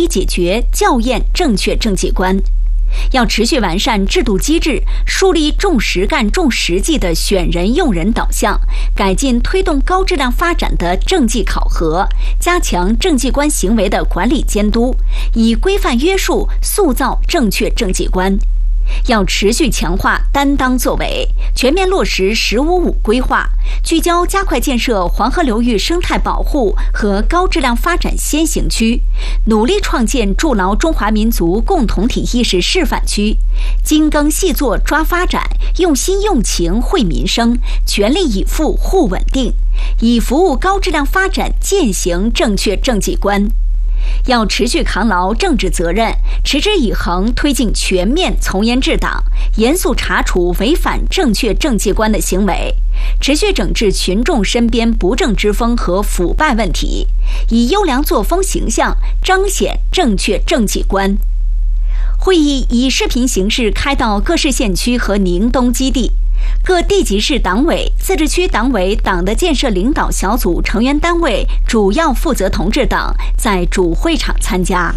题解决、校验正确政绩观。要持续完善制度机制，树立重实干重实际的选人用人导向，改进推动高质量发展的政绩考核，加强政绩观行为的管理监督，以规范约束塑造正确政绩观。要持续强化担当作为，全面落实“15+5”规划，聚焦加快建设黄河流域生态保护和高质量发展先行区，努力创建筑牢中华民族共同体意识示范区，精耕细作抓发展，用心用情惠民生，全力以赴护稳定，以服务高质量发展践行正确政绩观。要持续扛牢政治责任，持之以恒推进全面从严治党，严肃查处违反正确政绩观的行为，持续整治群众身边不正之风和腐败问题，以优良作风形象彰显正确政绩观。会议以视频形式开到各市县区和宁东基地，各地级市党委、自治区党委党的建设领导小组成员单位主要负责同志党在主会场参加。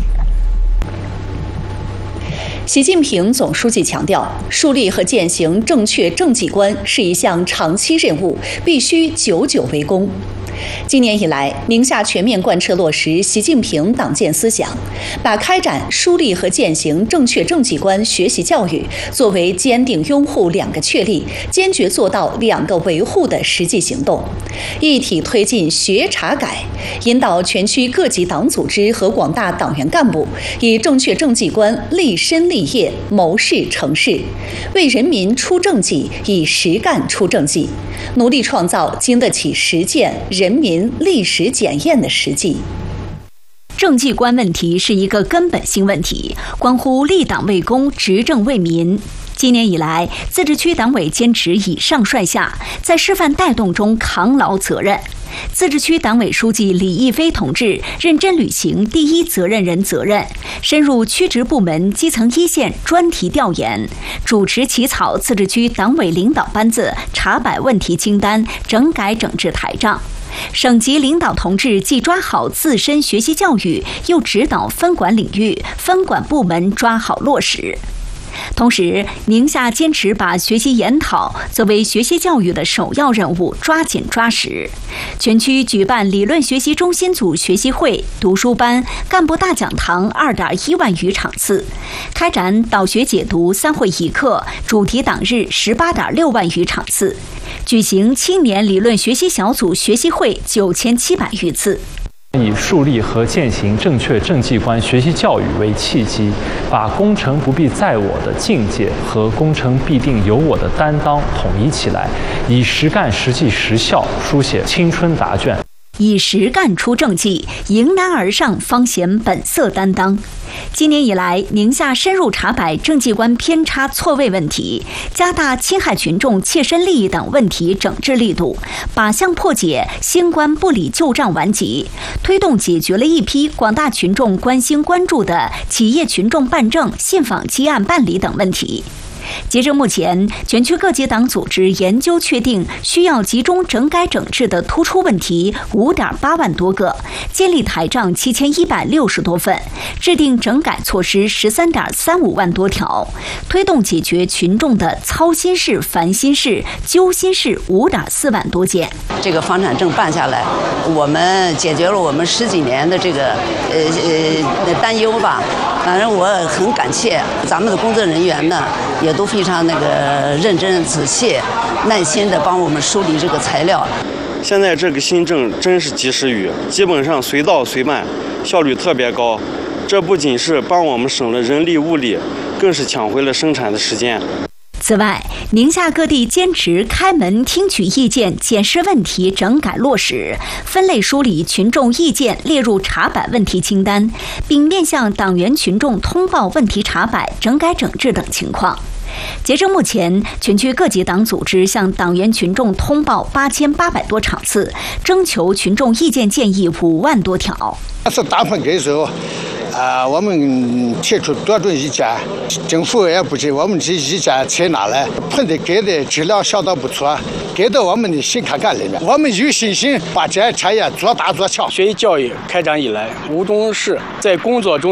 习近平总书记强调，树立和践行正确政绩观是一项长期任务，必须久久为功。今年以来，宁夏全面贯彻落实习近平党建思想，把开展树立和践行正确政绩观学习教育作为坚定拥护2个确立、坚决做到2个维护的实际行动，一体推进学查改，引导全区各级党组织和广大党员干部以正确政绩观立身立业、谋事成事，为人民出政绩，以实干出政绩，努力创造经得起实践、人民历史检验的实际。 政绩观问题是一个根本性问题，关乎立党为公、执政为民。今年以来，自治区党委坚持以上率下，在示范带动中扛牢责任。自治区党委书记李毅飞同志认真履行第一责任人责任，深入区直部门基层一线专题调研，主持起草自治区党委领导班子查摆问题清单、整改整治台账。省级领导同志既抓好自身学习教育，又指导分管领域、分管部门抓好落实。同时，宁夏坚持把学习研讨作为学习教育的首要任务，抓紧抓实。全区举办理论学习中心组学习会、读书班、干部大讲堂2.1万余场次，开展导学解读3会1课、主题党日18.6万余场次，举行青年理论学习小组学习会9700余次。 以树立和践行正确政绩观学习教育为契机，把功成不必在我的境界和功成必定有我的担当统一起来，以实干实际实效书写青春答卷。 以实干出政绩，迎难而上，方显本色担当。今年以来，宁夏深入查摆政绩观偏差错位问题，加大侵害群众切身利益等问题整治力度，靶向破解新官不理旧账顽疾，推动解决了一批广大群众关心关注的企业群众办证、信访积案办理等问题。截至目前，全区各级党组织研究确定需要集中整改整治的突出问题5.8万多个，建立台账7160多份，制定整改措施13.35万多条，推动解决群众的操心事、烦心事、揪心事5.4万多件。 这个房产证办下来，我们解决了我们10几年的这个担忧吧。反正我很感谢咱们的工作人员呢，也都非常认真、仔细、耐心地帮我们梳理这个材料。 现在这个新政真是及时雨，基本上随到随办，效率特别高。这不仅是帮我们省了人力物力，更是抢回了生产的时间。 此外，宁夏各地坚持开门听取意见、检视问题、整改落实，分类梳理群众意见，列入查摆问题清单，并面向党员群众通报问题查摆、整改整治等情况。截至目前，全区各级党组织向党员群众通报8800多场次，征求群众意见建议5万多条。 是大棚改手。我们提出多种意见，政府也不急，我们这意见采纳了，棚子改的质量相当不错，改到我们的心坎坎里面。我们有信心把这产业做大做强。 学习教育开展以来，吴忠市在工作中